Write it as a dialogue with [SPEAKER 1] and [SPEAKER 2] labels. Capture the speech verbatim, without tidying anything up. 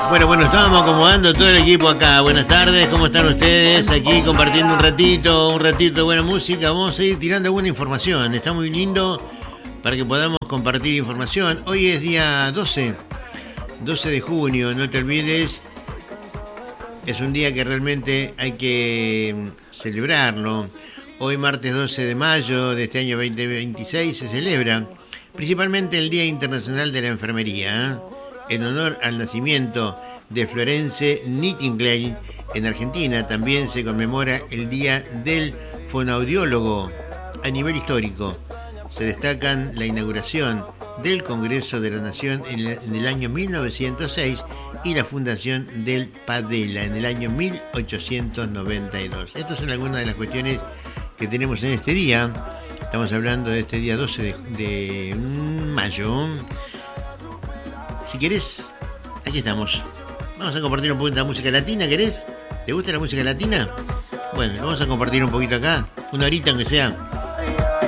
[SPEAKER 1] Bueno, bueno, estábamos acomodando todo el equipo acá. Buenas tardes, ¿cómo están ustedes? Aquí compartiendo un ratito, un ratito de buena música. Vamos a ir tirando alguna información. Está muy lindo para que podamos compartir información. Hoy es día doce, doce de junio, no te olvides. Es un día que realmente hay que celebrarlo. Hoy, martes doce de mayo de este año veinte veintiséis, se celebra principalmente el Día Internacional de la Enfermería, ¿eh? En honor al nacimiento de Florence Nightingale en Argentina. También se conmemora el Día del Fonoaudiólogo. A nivel histórico, se destacan la inauguración del Congreso de la Nación en el año mil novecientos seis y la fundación del Padela en el año mil ochocientos noventa y dos. Estas son algunas de las cuestiones que tenemos en este día. Estamos hablando de este día doce de, de mayo. Si querés, aquí estamos. Vamos a compartir un poquito de música latina, ¿querés? ¿Te gusta la música latina? Bueno, vamos a compartir un poquito acá, una horita aunque sea.